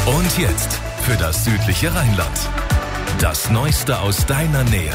Und jetzt für das südliche Rheinland. Das Neueste aus deiner Nähe.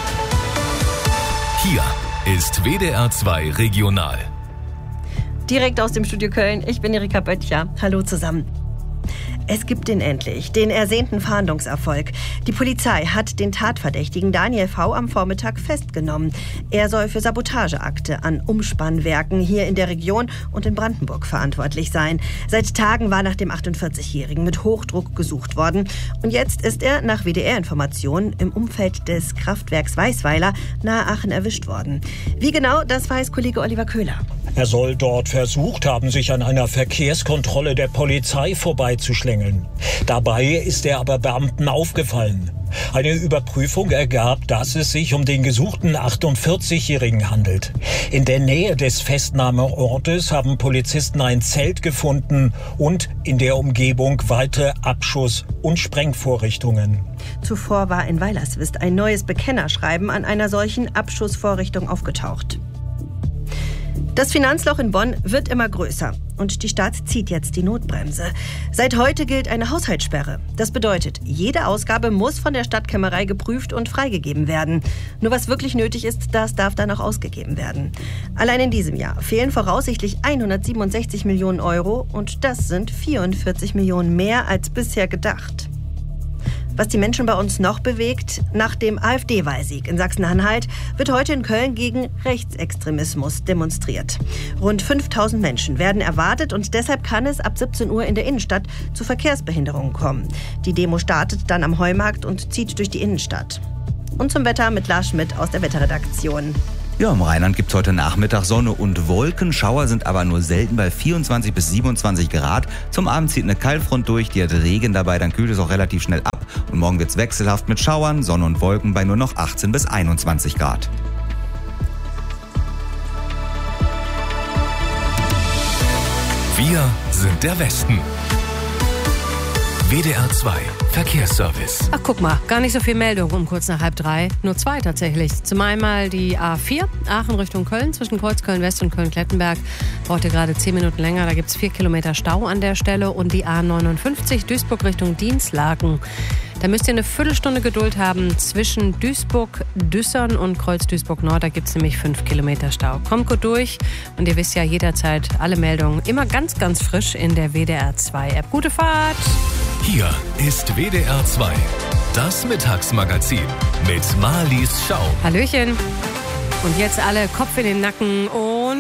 Hier ist WDR 2 Regional. Direkt aus dem Studio Köln, ich bin Erika Böttcher. Hallo zusammen. Es gibt ihn endlich, den ersehnten Fahndungserfolg. Die Polizei hat den Tatverdächtigen Daniel V. am Vormittag festgenommen. Er soll für Sabotageakte an Umspannwerken hier in der Region und in Brandenburg verantwortlich sein. Seit Tagen war nach dem 48-Jährigen mit Hochdruck gesucht worden. Und jetzt ist er nach WDR-Informationen im Umfeld des Kraftwerks Weißweiler nahe Aachen erwischt worden. Wie genau, das weiß Kollege Oliver Köhler. Er soll dort versucht haben, sich an einer Verkehrskontrolle der Polizei vorbeizuschlängeln. Dabei ist er aber Beamten aufgefallen. Eine Überprüfung ergab, dass es sich um den gesuchten 48-Jährigen handelt. In der Nähe des Festnahmeortes haben Polizisten ein Zelt gefunden und in der Umgebung weitere Abschuss- und Sprengvorrichtungen. Zuvor war in Weilerswist ein neues Bekennerschreiben an einer solchen Abschussvorrichtung aufgetaucht. Das Finanzloch in Bonn wird immer größer und die Stadt zieht jetzt die Notbremse. Seit heute gilt eine Haushaltssperre. Das bedeutet, jede Ausgabe muss von der Stadtkämmerei geprüft und freigegeben werden. Nur was wirklich nötig ist, das darf dann auch ausgegeben werden. Allein in diesem Jahr fehlen voraussichtlich 167 Millionen Euro und das sind 44 Millionen mehr als bisher gedacht. Was die Menschen bei uns noch bewegt, nach dem AfD-Wahlsieg in Sachsen-Anhalt wird heute in Köln gegen Rechtsextremismus demonstriert. Rund 5000 Menschen werden erwartet und deshalb kann es ab 17 Uhr in der Innenstadt zu Verkehrsbehinderungen kommen. Die Demo startet dann am Heumarkt und zieht durch die Innenstadt. Und zum Wetter mit Lars Schmidt aus der Wetterredaktion. Ja, im Rheinland gibt es heute Nachmittag Sonne und Wolken. Schauer sind aber nur selten bei 24 bis 27 Grad. Zum Abend zieht eine Kaltfront durch, die hat Regen dabei, dann kühlt es auch relativ schnell ab. Und morgen wird es wechselhaft mit Schauern, Sonne und Wolken bei nur noch 18 bis 21 Grad. Wir sind der Westen. WDR 2 Verkehrsservice. Ach, guck mal, gar nicht so viel Meldung um kurz nach 2:30. Nur zwei tatsächlich. Zum einmal die A4, Aachen Richtung Köln, zwischen Kreuz Köln-West und Köln-Klettenberg. Braucht ihr gerade 10 Minuten länger, da gibt es 4 Kilometer Stau an der Stelle. Und die A59, Duisburg Richtung Dinslaken. Da müsst ihr eine Viertelstunde Geduld haben zwischen Duisburg-Düssern und Kreuz-Duisburg-Nord. Da gibt es nämlich 5 Kilometer Stau. Kommt gut durch und ihr wisst ja jederzeit alle Meldungen immer ganz, ganz frisch in der WDR 2 App. Gute Fahrt! Hier ist WDR 2, das Mittagsmagazin mit Marlies Schau. Hallöchen! Und jetzt alle Kopf in den Nacken und